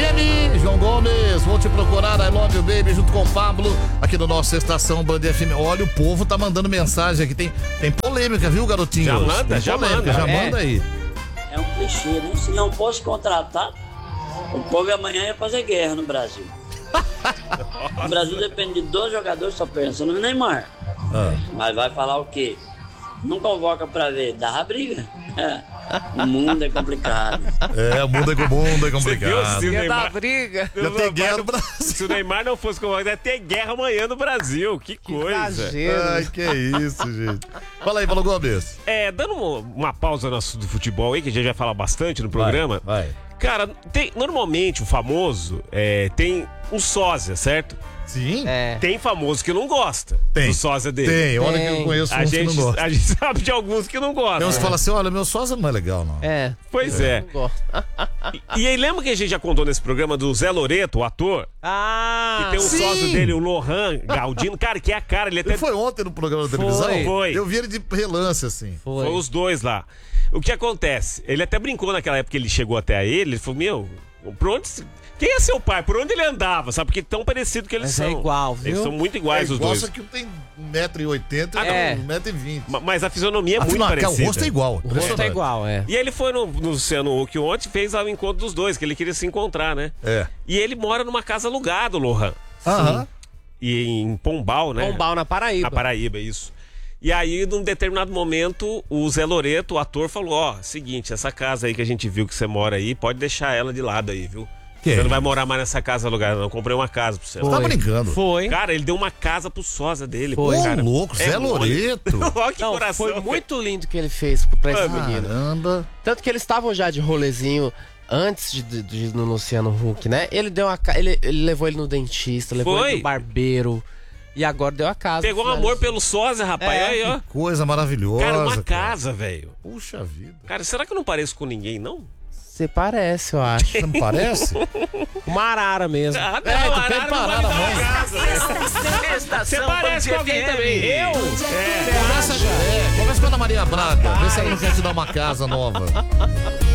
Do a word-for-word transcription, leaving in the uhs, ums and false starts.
M, João Gomes, vou te procurar, I love you baby, junto com o Pablo, aqui no nosso Estação Band F M. Olha, o povo tá mandando mensagem aqui, tem, tem polêmica, viu, garotinho? Já manda, tem já polêmica, manda. Já É. manda aí. É um clichê, né? Se não posso contratar, o povo amanhã ia fazer guerra no Brasil. O Brasil depende de dois jogadores, só pensa no Neymar. Ah. Mas vai falar o quê? Não convoca pra ver, dá a briga. É. O mundo é complicado. É, o mundo é, o mundo é Você viu? complicado. Se o Ia dar Neymar, briga. Já tem guerra no Brasil. se o Neymar não fosse convocado, ia ter guerra amanhã no Brasil. Que coisa. Exagero. Ai, que isso, gente. Fala aí, Paulo Gomes. É, dando uma, uma pausa no assunto do futebol aí, que a gente vai falar bastante no programa. Vai, vai. Cara, tem, normalmente o famoso é, tem um sósia, certo? Sim, É. Tem famoso que não gosta tem. do sósia dele. Tem, olha que Tem. eu conheço A uns que gente, não gostam. a gente sabe de alguns que não gostam. Tem uns que falam assim, olha, meu sósia não é legal, não. É. Pois é. Não gosto. E, e aí, lembra que a gente já contou nesse programa do Zé Loreto, o ator? Ah, Que tem um sim. sócio dele, o Lohan Galdino. Cara, que é a cara, ele até Ele foi ontem no programa da televisão? Foi. Foi. Eu vi ele de relance, assim. foi. Foi os dois lá. O que acontece? Ele até brincou naquela época que ele chegou até a ele. Ele falou: Meu, por onde. Quem é seu pai? Por onde ele andava? Sabe? Porque tão parecido que eles Mas são. é igual, viu? Eles são muito iguais é os igual, dois. só que um tem um metro e oitenta e É. um metro e vinte. Ma- Mas a fisionomia é Ah, muito não, parecida. o rosto é igual. O rosto é impressionante. igual, é. E aí ele foi no, no Luciano Huck ontem e fez lá o encontro dos dois, que ele queria se encontrar, né? É. E ele mora numa casa alugada, o Lohan. Aham. E em Pombal, né? Pombal na Paraíba. Na Paraíba, isso. E aí, num determinado momento, o Zé Loreto, o ator, falou: Ó, seguinte, essa casa aí que a gente viu que você mora aí, pode deixar ela de lado aí, viu? Que Você é não vai isso? morar mais nessa casa alugada, não. Eu comprei uma casa pra você. Você tá brincando. Foi. Cara, ele deu uma casa pro sósia dele. Foi. pô, Ô, cara. louco, É Zé mole. Loreto. Olha que Não, coração. foi muito lindo que ele fez pra esse Ah, menino. Caramba. Tanto que eles estavam já de rolezinho antes de, de, de ir no Luciano Huck, né? Ele deu uma ca- ele, ele levou ele no dentista, levou Foi. ele no barbeiro. E agora deu a casa. Pegou um amor pelo sósia, rapaz. É. Aí, ó. Coisa maravilhosa. Cara, uma cara. casa, velho. Puxa vida. Cara, será que eu não pareço com ninguém, não? Você parece, eu acho. Você não parece? Uma arara mesmo. Ah, não, É, tu Arara tem não parada, vai me dar uma mãe. casa, velho. Você parece com alguém também. Eu? É. Conversa, é, conversa com a Ana Maria Braga. Vê se ela não quer te dar uma casa nova.